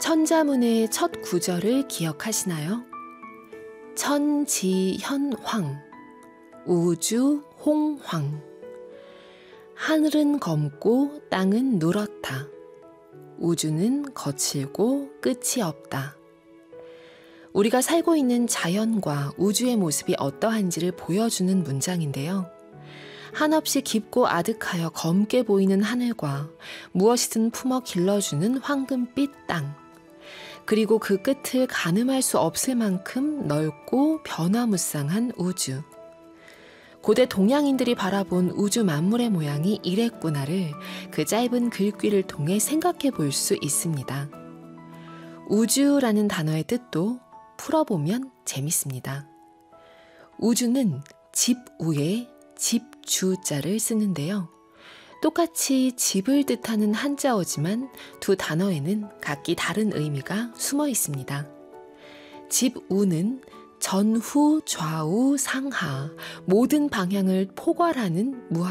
천자문의 첫 구절을 기억하시나요? 천지현황, 우주홍황. 하늘은 검고 땅은 누렇다. 우주는 거칠고 끝이 없다. 우리가 살고 있는 자연과 우주의 모습이 어떠한지를 보여주는 문장인데요. 한없이 깊고 아득하여 검게 보이는 하늘과 무엇이든 품어 길러주는 황금빛 땅, 그리고 그 끝을 가늠할 수 없을 만큼 넓고 변화무쌍한 우주. 고대 동양인들이 바라본 우주 만물의 모양이 이랬구나를 그 짧은 글귀를 통해 생각해 볼 수 있습니다. 우주라는 단어의 뜻도 풀어보면 재밌습니다. 우주는 집 위에 집주자를 쓰는데요. 똑같이 집을 뜻하는 한자어지만 두 단어에는 각기 다른 의미가 숨어 있습니다. 집우는 전후, 좌우, 상하 모든 방향을 포괄하는 무한